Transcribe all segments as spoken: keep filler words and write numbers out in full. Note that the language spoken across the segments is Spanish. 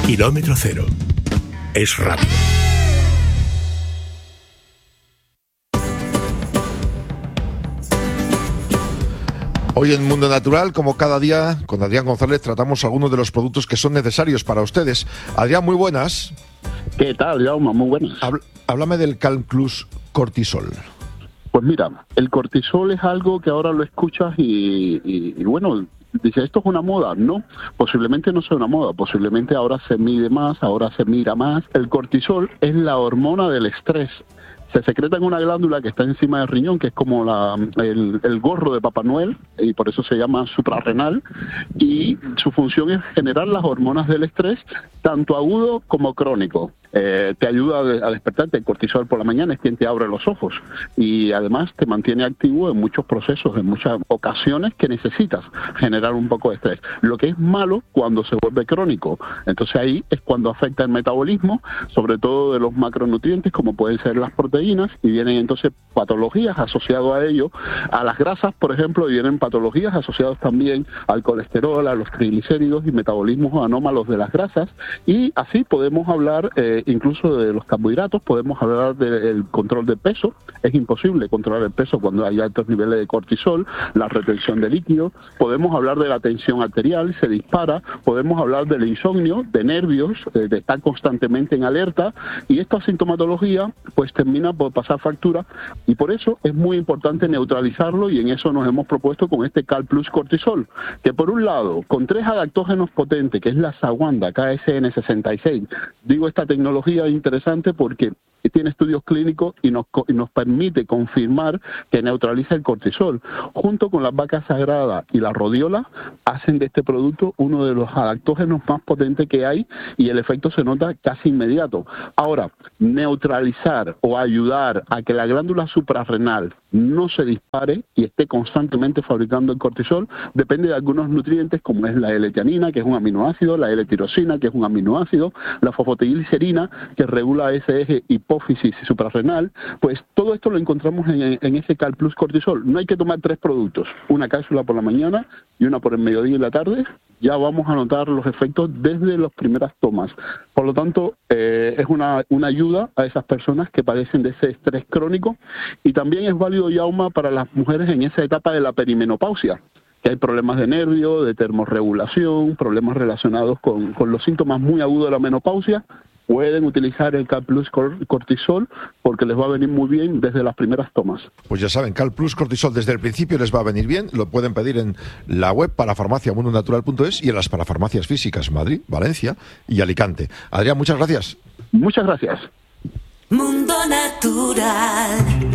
Kilómetro cero. Es rápido. Hoy en Mundo Natural, como cada día, con Adrián González tratamos algunos de los productos que son necesarios para ustedes. Adrián, muy buenas. ¿Qué tal, Jaume? Muy buenas. Habl- háblame del Calplus Cortisol. Pues mira, el cortisol es algo que ahora lo escuchas y, y, y bueno, dice, ¿esto es una moda? No, posiblemente no sea una moda, posiblemente ahora se mide más, ahora se mira más. El cortisol es la hormona del estrés. Se secreta en una glándula que está encima del riñón, que es como la, el, el gorro de Papá Noel, y por eso se llama suprarrenal, y su función es generar las hormonas del estrés, tanto agudo como crónico. Eh, te ayuda a despertarte. El cortisol por la mañana es quien te abre los ojos y además te mantiene activo en muchos procesos, en muchas ocasiones que necesitas generar un poco de estrés. Lo que es malo cuando se vuelve crónico. Entonces ahí es cuando afecta el metabolismo, sobre todo de los macronutrientes como pueden ser las proteínas, y vienen entonces patologías asociadas a ello. A las grasas, por ejemplo, vienen patologías asociadas también al colesterol, a los triglicéridos y metabolismos anómalos de las grasas, y así podemos hablar eh, incluso de los carbohidratos, podemos hablar del control de peso. Es imposible controlar el peso cuando hay altos niveles de cortisol, la retención de líquidos. Podemos hablar de la tensión arterial, se dispara. Podemos hablar del insomnio, de nervios, de estar constantemente en alerta, y esta sintomatología pues termina por pasar factura, y por eso es muy importante neutralizarlo, y en eso nos hemos propuesto con este Calplus Cortisol, que por un lado, con tres adaptógenos potentes, que es la Shawanda K S N sesenta y seis, digo esta tecnología interesante porque tiene estudios clínicos y nos, y nos permite confirmar que neutraliza el cortisol. Junto con las vacas sagradas y la rodiola, hacen de este producto uno de los adaptógenos más potentes que hay, y el efecto se nota casi inmediato. Ahora, neutralizar o ayudar a que la glándula suprarrenal no se dispare y esté constantemente fabricando el cortisol depende de algunos nutrientes, como es la L-tianina, que es un aminoácido, la L-tirosina, que es un aminoácido, la fosfotiglicerina, que regula ese eje hipófisis suprarrenal. Pues todo esto lo encontramos en, en ese Calplus Cortisol. No hay que tomar tres productos, una cápsula por la mañana y una por el mediodía y la tarde. Ya vamos a notar los efectos desde las primeras tomas. Por lo tanto, eh, es una, una ayuda a esas personas que padecen de ese estrés crónico, y también es válido, Jaume, para las mujeres en esa etapa de la perimenopausia, que hay problemas de nervio, de termorregulación, problemas relacionados con, con los síntomas muy agudos de la menopausia. Pueden utilizar el Calplus Cortisol porque les va a venir muy bien desde las primeras tomas. Pues ya saben, Calplus Cortisol desde el principio les va a venir bien. Lo pueden pedir en la web parafarmacia mundo natural punto es y en las parafarmacias físicas Madrid, Valencia y Alicante. Adrián, muchas gracias. Muchas gracias. Mundo Natural.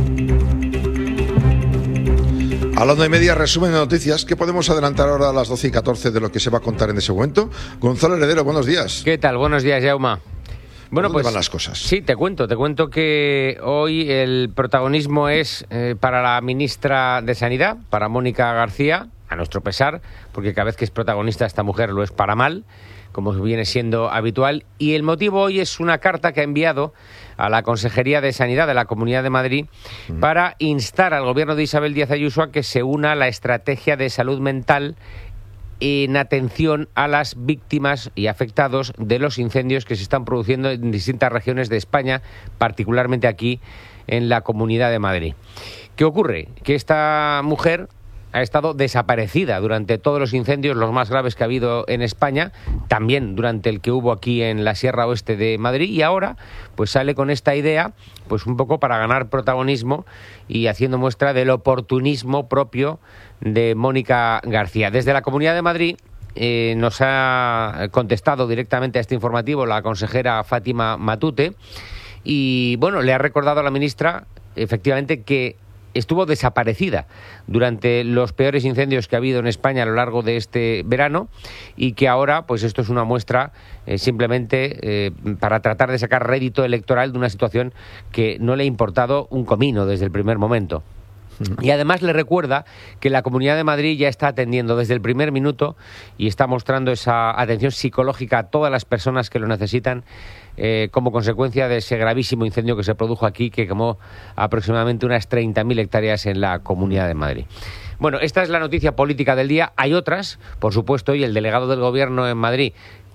A las nueve y media, resumen de noticias. ¿Qué podemos adelantar ahora a las doce y catorce de lo que se va a contar en ese momento? Gonzalo Heredero, buenos días. ¿Qué tal? Buenos días, Jaume. Bueno, ¿Dónde pues van las cosas? Sí, te cuento, te cuento que hoy el protagonismo es eh, para la ministra de Sanidad, para Mónica García, a nuestro pesar, porque cada vez que es protagonista esta mujer lo es para mal, como viene siendo habitual, y el motivo hoy es una carta que ha enviado a la Consejería de Sanidad de la Comunidad de Madrid mm. para instar al gobierno de Isabel Díaz Ayuso a que se una a la estrategia de salud mental en atención a las víctimas y afectados de los incendios que se están produciendo en distintas regiones de España, particularmente aquí en la Comunidad de Madrid. ¿Qué ocurre? Que esta mujer ha estado desaparecida durante todos los incendios, los más graves que ha habido en España, también durante el que hubo aquí en la Sierra Oeste de Madrid, y ahora pues sale con esta idea, pues un poco para ganar protagonismo y haciendo muestra del oportunismo propio de Mónica García. Desde la Comunidad de Madrid eh, nos ha contestado directamente a este informativo la consejera Fátima Matute, y bueno, le ha recordado a la ministra efectivamente que estuvo desaparecida durante los peores incendios que ha habido en España a lo largo de este verano, y que ahora pues esto es una muestra eh, simplemente eh, para tratar de sacar rédito electoral de una situación que no le ha importado un comino desde el primer momento. Y además le recuerda que la Comunidad de Madrid ya está atendiendo desde el primer minuto y está mostrando esa atención psicológica a todas las personas que lo necesitan eh, como consecuencia de ese gravísimo incendio que se produjo aquí, que quemó aproximadamente unas treinta mil hectáreas en la Comunidad de Madrid. Bueno, esta es la noticia política del día. Hay otras, por supuesto, y el delegado del Gobierno en Madrid,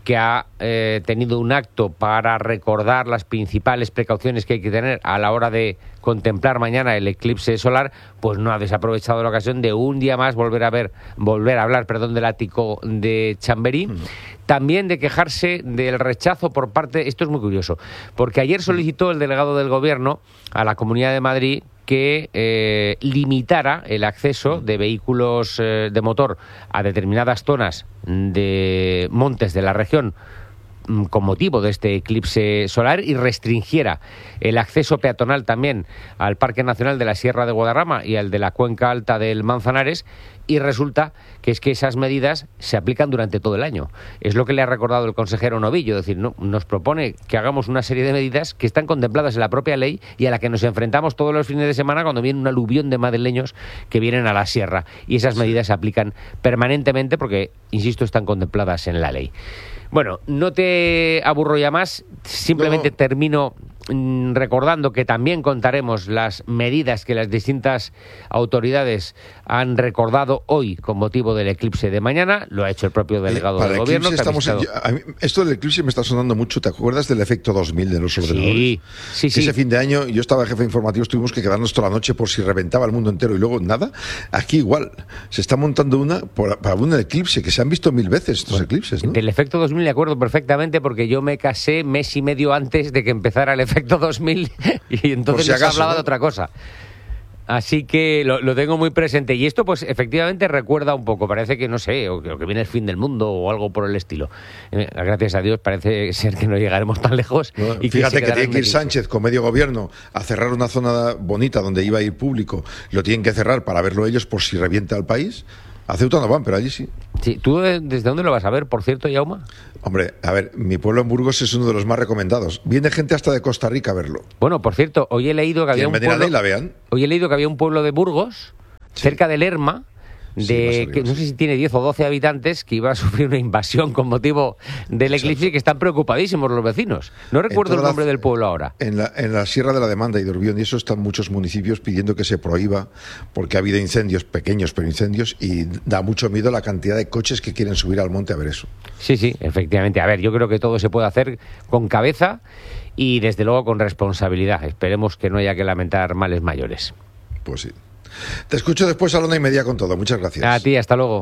que ha eh, tenido un acto para recordar las principales precauciones que hay que tener a la hora de contemplar mañana el eclipse solar, pues no ha desaprovechado la ocasión de un día más volver a ver, volver a hablar, perdón, del ático de Chamberí. Mm. También de quejarse del rechazo por parte, esto es muy curioso, porque ayer solicitó el delegado del Gobierno a la Comunidad de Madrid que eh, limitara el acceso de vehículos eh, de motor a determinadas zonas de montes de la región con motivo de este eclipse solar y restringiera el acceso peatonal también al Parque Nacional de la Sierra de Guadarrama y al de la Cuenca Alta del Manzanares, y resulta que es que esas medidas se aplican durante todo el año. Es lo que le ha recordado el consejero Novillo, es decir, no, nos propone que hagamos una serie de medidas que están contempladas en la propia ley y a la que nos enfrentamos todos los fines de semana cuando viene un aluvión de madrileños que vienen a la sierra, y esas medidas se aplican permanentemente porque, insisto, están contempladas en la ley. Bueno, no te aburro ya más, simplemente no. termino mmm, recordando que también contaremos las medidas que las distintas autoridades han recordado hoy con motivo del eclipse de mañana. Lo ha hecho el propio delegado eh, del Gobierno. Estamos en, a mí, esto del eclipse me está sonando mucho. ¿Te acuerdas del efecto dos mil de los ordenadores? Sí, sí, sí. Ese fin de año, yo estaba jefe informativo, tuvimos que quedarnos toda la noche por si reventaba el mundo entero y luego nada. Aquí igual, se está montando una por, para un eclipse, que se han visto mil veces estos bueno, eclipses, ¿no? Del efecto dos mil me acuerdo perfectamente porque yo me casé mes y medio antes de que empezara el efecto dos mil y entonces si acaso, les hablaba ¿no? de otra cosa. Así que lo, lo tengo muy presente. Y esto, pues, efectivamente recuerda un poco. Parece que, no sé, o que, o que viene el fin del mundo o algo por el estilo. Eh, gracias a Dios parece ser que no llegaremos tan lejos. No, y fíjate que, que tiene que ir Sánchez con medio gobierno a cerrar una zona bonita donde iba a ir público. Lo tienen que cerrar para verlo ellos por si revienta el país. A Ceuta no van, pero allí sí. Sí. ¿Tú desde dónde lo vas a ver, por cierto, Jaume? Hombre, a ver, mi pueblo en Burgos es uno de los más recomendados. Viene gente hasta de Costa Rica a verlo. Bueno, por cierto, hoy he leído que había un pueblo... Ahí la vean. Hoy he leído que había un pueblo de Burgos, sí. cerca de Lerma, de sí, que no sé si tiene diez o doce habitantes, que iba a sufrir una invasión con motivo del eclipse. Exacto. Y que están preocupadísimos los vecinos. No recuerdo el nombre la, del pueblo ahora. En la, en la Sierra de la Demanda y de Urbión, y eso están muchos municipios pidiendo que se prohíba, porque ha habido incendios, pequeños pero incendios, y da mucho miedo la cantidad de coches que quieren subir al monte a ver eso. Sí, sí, efectivamente. A ver, yo creo que todo se puede hacer con cabeza y desde luego con responsabilidad. Esperemos que no haya que lamentar males mayores. Pues sí. Te escucho después a la una y media con todo. Muchas gracias. A ti, hasta luego.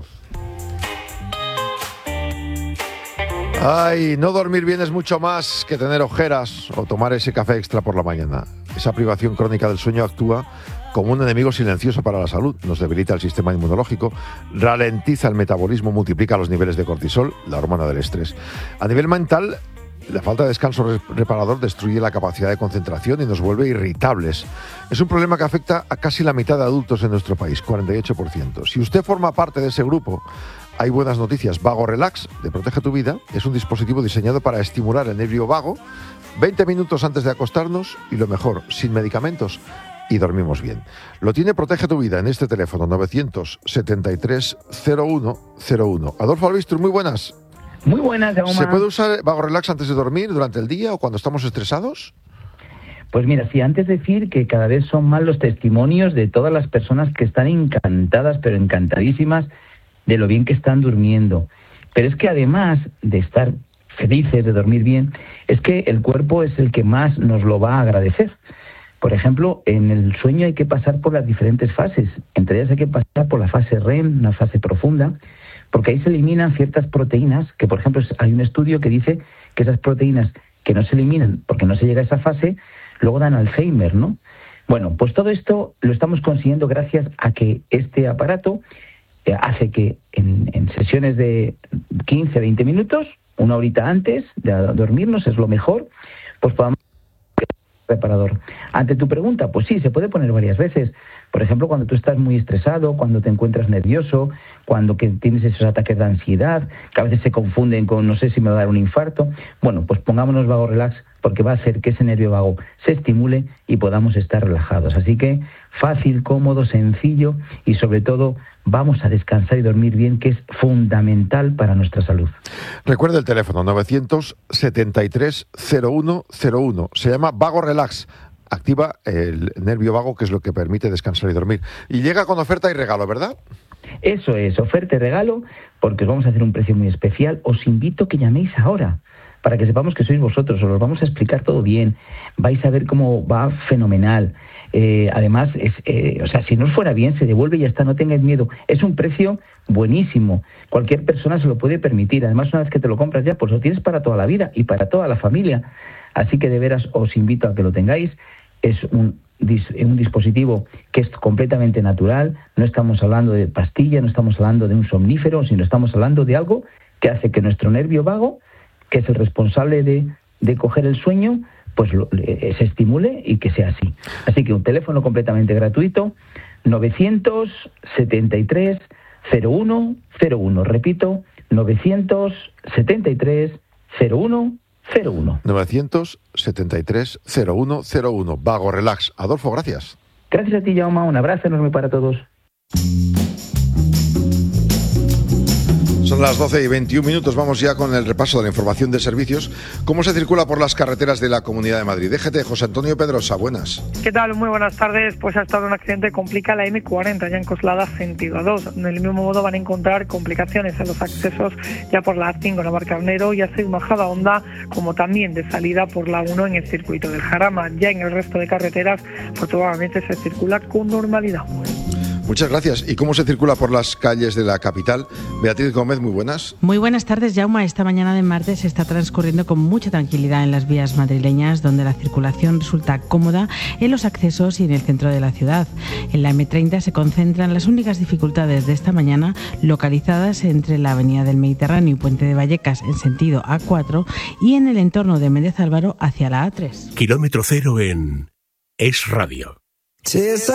Ay, no dormir bien es mucho más que tener ojeras o tomar ese café extra por la mañana. Esa privación crónica del sueño actúa como un enemigo silencioso para la salud. Nos debilita el sistema inmunológico, ralentiza el metabolismo, multiplica los niveles de cortisol, la hormona del estrés. A nivel mental, la falta de descanso reparador destruye la capacidad de concentración y nos vuelve irritables. Es un problema que afecta a casi la mitad de adultos en nuestro país, cuarenta y ocho por ciento. Si usted forma parte de ese grupo, hay buenas noticias. Vago Relax, de Protege tu Vida, es un dispositivo diseñado para estimular el nervio vago veinte minutos antes de acostarnos y, lo mejor, sin medicamentos, y dormimos bien. Lo tiene Protege tu Vida en este teléfono novecientos setenta y tres cero uno cero uno. Adolfo Albistur, muy buenas. Muy buenas, Jaume. ¿Se puede usar Vago Relax antes de dormir, durante el día o cuando estamos estresados? Pues mira, sí, antes decir que cada vez son más los testimonios de todas las personas que están encantadas, pero encantadísimas de lo bien que están durmiendo. Pero es que además de estar felices, de dormir bien, es que el cuerpo es el que más nos lo va a agradecer. Por ejemplo, en el sueño hay que pasar por las diferentes fases. Entre ellas hay que pasar por la fase R E M, una fase profunda, porque ahí se eliminan ciertas proteínas, que por ejemplo hay un estudio que dice que esas proteínas que no se eliminan porque no se llega a esa fase, luego dan Alzheimer, ¿no? Bueno, pues todo esto lo estamos consiguiendo gracias a que este aparato eh, hace que en, en sesiones de quince a veinte minutos, una horita antes de dormirnos, es lo mejor, pues podamos reparador. Ante tu pregunta, pues sí, se puede poner varias veces. Por ejemplo, cuando tú estás muy estresado, cuando te encuentras nervioso, cuando que tienes esos ataques de ansiedad, que a veces se confunden con no sé si me va a dar un infarto. Bueno, pues pongámonos Vago Relax porque va a hacer que ese nervio vago se estimule y podamos estar relajados. Así que fácil, cómodo, sencillo y sobre todo vamos a descansar y dormir bien, que es fundamental para nuestra salud. Recuerda el teléfono novecientos setenta y tres cero uno cero uno. Se llama Vago Relax. Activa el nervio vago, que es lo que permite descansar y dormir. Y llega con oferta y regalo, ¿verdad? Eso es, oferta y regalo, porque os vamos a hacer un precio muy especial. Os invito a que llaméis ahora, para que sepamos que sois vosotros, os lo vamos a explicar todo bien, vais a ver cómo va fenomenal. Eh, además, es, eh, o sea, si no os fuera bien, se devuelve y ya está, no tengáis miedo. Es un precio buenísimo, cualquier persona se lo puede permitir. Además, una vez que te lo compras ya, pues lo tienes para toda la vida y para toda la familia. Así que de veras os invito a que lo tengáis. Es un, un dispositivo que es completamente natural, no estamos hablando de pastilla, no estamos hablando de un somnífero, sino estamos hablando de algo que hace que nuestro nervio vago, que es el responsable de, de coger el sueño, pues lo, eh, se estimule y que sea así. Así que un teléfono completamente gratuito, novecientos setenta y tres cero uno cero uno. Repito, novecientos setenta y tres cero uno cero uno. novecientos setenta y tres cero uno cero uno. Vago Relax. Adolfo, gracias. Gracias a ti, Jaume. Un abrazo enorme para todos. Son las doce y veintiún minutos, vamos ya con el repaso de la información de servicios. ¿Cómo se circula por las carreteras de la Comunidad de Madrid? D G T, José Antonio Pedrosa, buenas. ¿Qué tal? Muy buenas tardes. Pues ha estado un accidente que complica la eme cuarenta, ya en Coslada, sentido A dos. Del mismo modo van a encontrar complicaciones en los accesos ya por la A cinco, Navarcarnero, y hace una bajada honda, como también de salida por la uno en el circuito del Jarama. Ya en el resto de carreteras, afortunadamente se circula con normalidad. Muchas gracias. ¿Y cómo se circula por las calles de la capital? Beatriz Gómez, muy buenas. Muy buenas tardes, Jaume. Esta mañana de martes se está transcurriendo con mucha tranquilidad en las vías madrileñas, donde la circulación resulta cómoda en los accesos y en el centro de la ciudad. En la eme treinta se concentran las únicas dificultades de esta mañana, localizadas entre la avenida del Mediterráneo y Puente de Vallecas en sentido A cuatro y en el entorno de Méndez Álvaro hacia la A tres. Kilómetro cero en Es Radio.